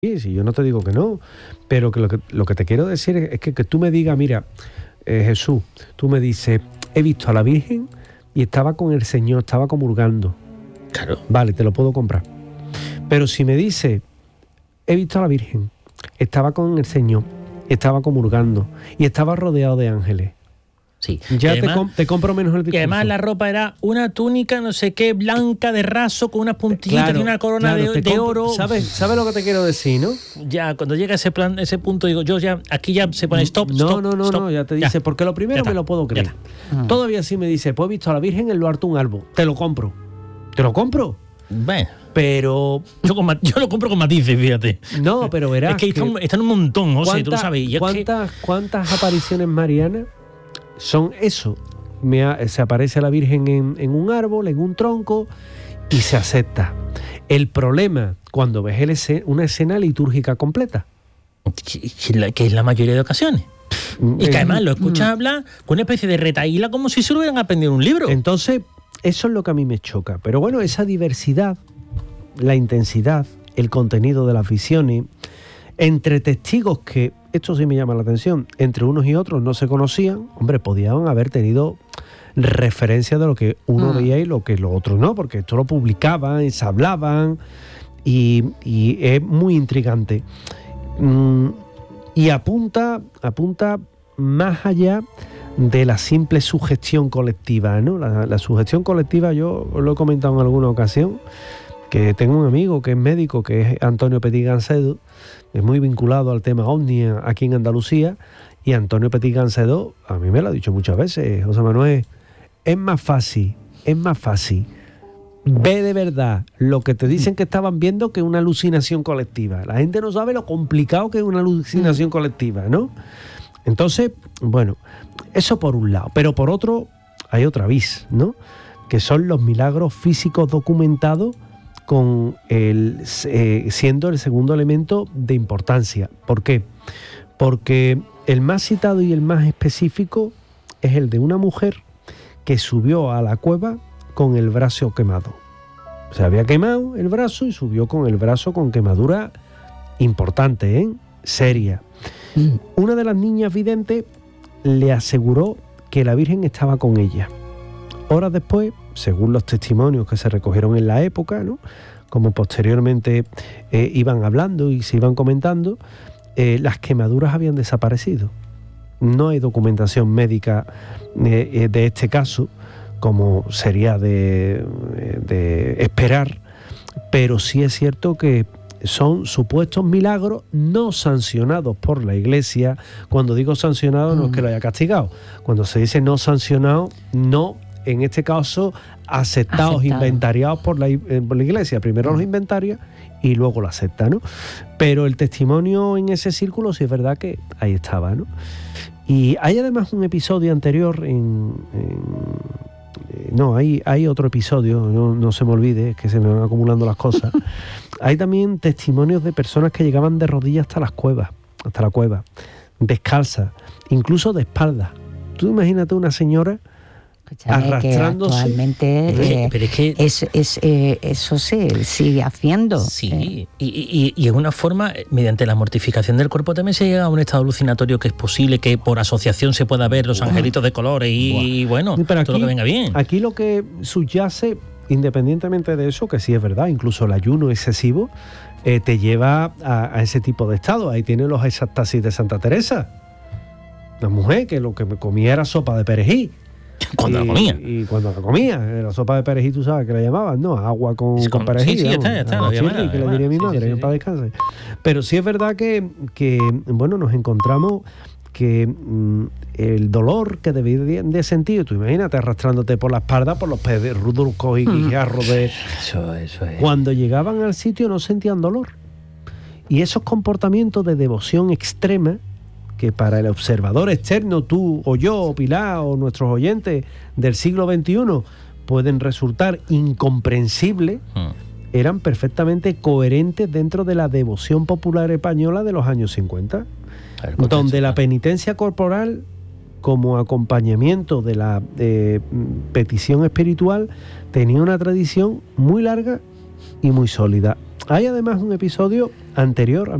sí, yo no te digo que no, pero que lo que te quiero decir es que tú me digas, mira, Jesús, tú me dices, he visto a la Virgen y estaba con el Señor, estaba comulgando. Claro. Vale, te lo puedo comprar. Pero si me dices, he visto a la Virgen, estaba con el Señor, estaba comulgando y estaba rodeado de ángeles. Sí. Ya además, te compro menos el discurso. Y además la ropa era una túnica, no sé qué, blanca de raso, con unas puntillitas y una corona de oro. ¿Sabes lo que te quiero decir, no? Ya, cuando llega ese punto, digo, aquí ya se pone stop. No, ya te dice, porque lo primero me lo puedo creer. Todavía sí me dice, pues he visto a la Virgen en lo harto un árbol, te lo compro. Bueno. Pero yo lo compro con matices, fíjate. No, pero verás. Es que están un montón, José, tú lo sabes. ¿Cuántas apariciones marianas son eso? Se aparece la Virgen en un árbol, en un tronco, y se acepta. El problema, cuando ves una escena litúrgica completa. Que es la mayoría de ocasiones. Y que además lo escuchas hablar con una especie de retaíla como si se lo hubieran aprendido un libro. Entonces, eso es lo que a mí me choca. Pero bueno, esa diversidad, la intensidad, el contenido de las visiones, entre testigos que, esto sí me llama la atención, entre unos y otros no se conocían, hombre, podían haber tenido referencia de lo que uno veía y lo que los otros no, porque esto lo publicaban y se hablaban y es muy intrigante. Y apunta más allá de la simple sugestión colectiva, ¿no? La sugestión colectiva, yo lo he comentado en alguna ocasión, que tengo un amigo que es médico, que es Antonio Petit Gancedo, es muy vinculado al tema ovni aquí en Andalucía, y Antonio Petit Gancedo a mí me lo ha dicho muchas veces, José Manuel, es más fácil, ve de verdad lo que te dicen que estaban viendo que una alucinación colectiva. La gente no sabe lo complicado que es una alucinación colectiva, ¿no? Entonces, bueno, eso por un lado, pero por otro hay otra vis, ¿no? Que son los milagros físicos documentados con siendo el segundo elemento de importancia. ¿Por qué? Porque el más citado y el más específico es el de una mujer que subió a la cueva con el brazo quemado. Se había quemado el brazo y subió con el brazo con quemadura importante, seria. Una de las niñas videntes le aseguró que la Virgen estaba con ella. Horas después, según los testimonios que se recogieron en la época, ¿no?, como posteriormente iban hablando y se iban comentando, las quemaduras habían desaparecido. No hay documentación médica de este caso, como sería de esperar, pero sí es cierto que son supuestos milagros no sancionados por la Iglesia. Cuando digo sancionado no es que lo haya castigado. Cuando se dice no sancionado, no, en este caso, aceptados, inventariados por la Iglesia. Primero los inventaria y luego lo acepta, ¿no? Pero el testimonio en ese círculo sí es verdad que ahí estaba, ¿no? Y hay además un episodio anterior hay otro episodio, no se me olvide, es que se me van acumulando las cosas. Hay también testimonios de personas que llegaban de rodillas hasta la cueva, descalzas, incluso de espaldas. Tú imagínate una señora arrastrándose. Actualmente pero es que eso se sigue haciendo. Sí, y es una forma, mediante la mortificación del cuerpo también se llega a un estado alucinatorio que es posible que por asociación se pueda ver los angelitos de colores y bueno, pero todo lo que venga bien. Aquí lo que subyace, independientemente de eso, que sí es verdad, incluso el ayuno excesivo te lleva a ese tipo de estado. Ahí tienen los exástasis de Santa Teresa, la mujer que lo que me comía era sopa de perejil. Cuando la comía. Y cuando la comía, la sopa de perejil, tú sabes que la llamaban, ¿no? Agua con perejil. Sí, ya está. Que le diría mi madre, que para descanse. Pero sí es verdad que bueno, nos encontramos que el dolor que debían de sentir, tú imagínate arrastrándote por la espalda por los pedruscos y guijarros de... Eso es. Cuando llegaban al sitio no sentían dolor. Y esos comportamientos de devoción extrema, que para el observador externo, tú o yo, o Pilar, o nuestros oyentes del siglo XXI, pueden resultar incomprensibles, eran perfectamente coherentes dentro de la devoción popular española de los años 50, donde la penitencia corporal, como acompañamiento de la petición espiritual, tenía una tradición muy larga y muy sólida. Hay además un episodio anterior